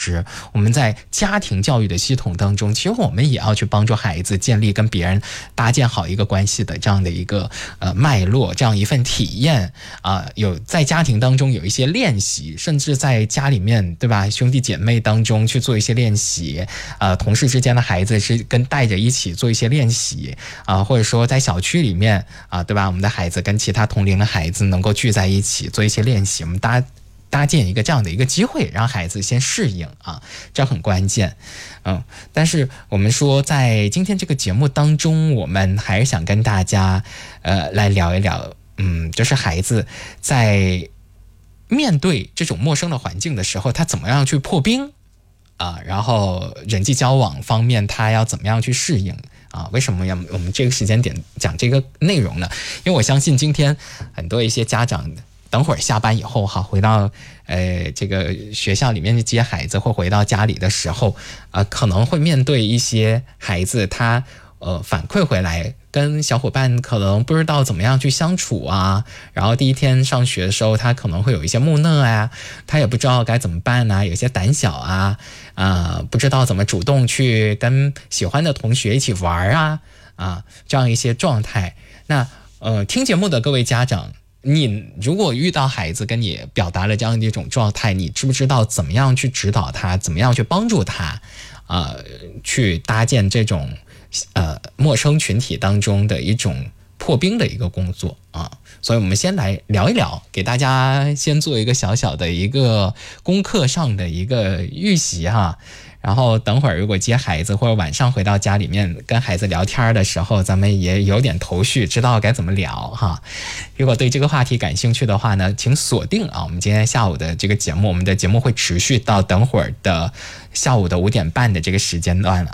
时，我们在家庭教育的系统当中，其实我们也要去帮助孩子建立跟别人搭建好一个关系的这样的一个脉络，这样一份体验有在家庭当中有一些练习，甚至在家里面，对吧，兄弟姐妹当中去做一些练习，同事之间的孩子是跟带着一起做一些练习或者说在小区里面对吧，我们的孩子跟其他同龄的孩子能够聚在一起做一些练习，我们搭建一个这样的一个机会，让孩子先适应这很关键。但是我们说在今天这个节目当中，我们还是想跟大家来聊一聊就是孩子在面对这种陌生的环境的时候，他怎么样去破冰然后人际交往方面他要怎么样去适应为什么要我们这个时间点讲这个内容呢？因为我相信今天很多一些家长等会儿下班以后回到这个学校里面去接孩子，或回到家里的时候可能会面对一些孩子他反馈回来跟小伙伴可能不知道怎么样去相处然后第一天上学的时候他可能会有一些木讷他也不知道该怎么办有些胆小不知道怎么主动去跟喜欢的同学一起玩这样一些状态。那听节目的各位家长，你如果遇到孩子跟你表达了这样的一种状态，你知不知道怎么样去指导他，怎么样去帮助他去搭建这种陌生群体当中的一种破冰的一个工作所以我们先来聊一聊，给大家先做一个小小的一个功课上的一个预习然后等会儿如果接孩子或者晚上回到家里面跟孩子聊天的时候，咱们也有点头绪，知道该怎么聊如果对这个话题感兴趣的话呢，请锁定我们今天下午的这个节目，我们的节目会持续到等会儿的下午的5点半的这个时间段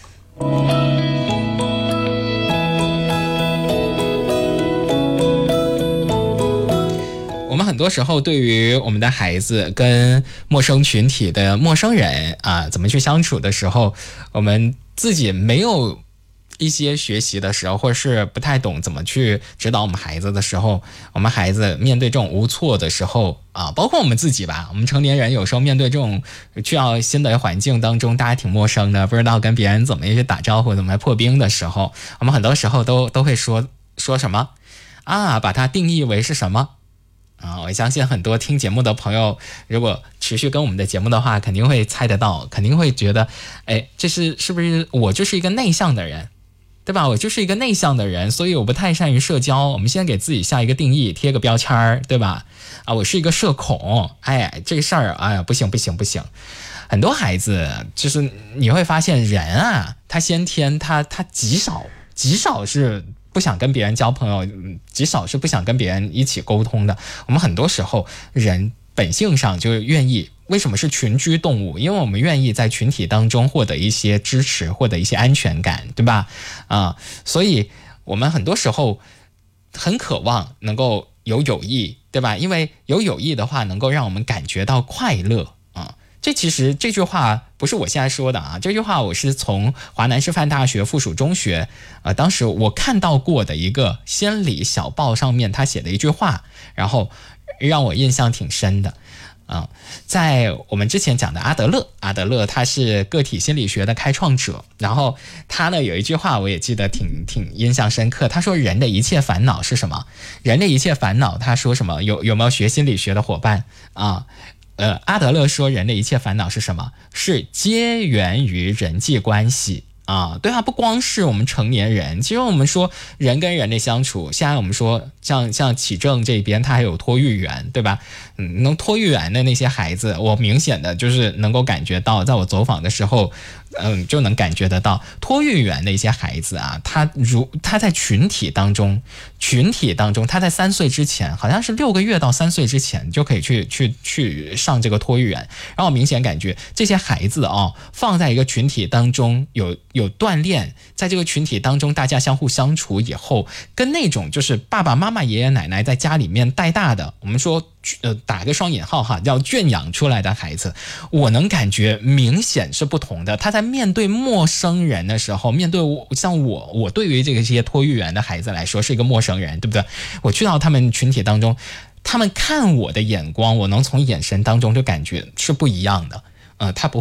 我们很多时候对于我们的孩子跟陌生群体的陌生人怎么去相处的时候，我们自己没有一些学习的时候，或是不太懂怎么去指导我们孩子的时候，我们孩子面对这种无措的时候包括我们自己吧，我们成年人有时候面对这种去到新的环境当中，大家挺陌生的，不知道跟别人怎么去打招呼，怎么破冰的时候，我们很多时候都会说什么把它定义为是什么我相信很多听节目的朋友，如果持续跟我们的节目的话，肯定会猜得到，肯定会觉得这是不是我就是一个内向的人，对吧？我就是一个内向的人，所以我不太善于社交。我们先给自己下一个定义，贴个标签对吧？我是一个社恐，这个事儿不行。很多孩子就是你会发现人他先天他极少是不想跟别人交朋友，极少是不想跟别人一起沟通的。我们很多时候人本性上就愿意，为什么是群居动物？因为我们愿意在群体当中获得一些支持，获得一些安全感，对吧？所以我们很多时候很渴望能够有友谊，对吧？因为有友谊的话能够让我们感觉到快乐这其实这句话不是我现在说的这句话我是从华南师范大学附属中学当时我看到过的一个先理小报上面他写的一句话，然后让我印象挺深的在我们之前讲的阿德勒他是个体心理学的开创者，然后他呢有一句话我也记得挺印象深刻，他说人的一切烦恼是什么？人的一切烦恼他说什么？有没有学心理学的伙伴阿德勒说人的一切烦恼是什么？是皆源于人际关系对不光是我们成年人，其实我们说人跟人的相处，现在我们说像启正这边他还有托育员，对吧？能托育员的那些孩子，我明显的就是能够感觉到，在我走访的时候就能感觉得到托育员的一些孩子他在群体当中他在3岁之前，好像是6个月到3岁之前就可以去上这个托育员，然后明显感觉这些孩子放在一个群体当中有锻炼，在这个群体当中大家相互相处以后，跟那种就是爸爸妈妈爷爷奶奶在家里面带大的，我们说打个双引号叫圈养出来的孩子，我能感觉明显是不同的。他在面对陌生人的时候，面对像我对于这些托育员的孩子来说是一个陌生人，对不对？我去到他们群体当中，他们看我的眼光，我能从眼神当中就感觉是不一样的他不